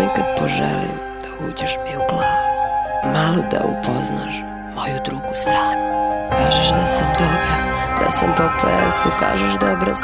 ponekad poželim da uđeš mi u glavu, malo da upoznaš moju drugu stranu. Kažeš da sam dobra, da sam po plesu, kažeš dobra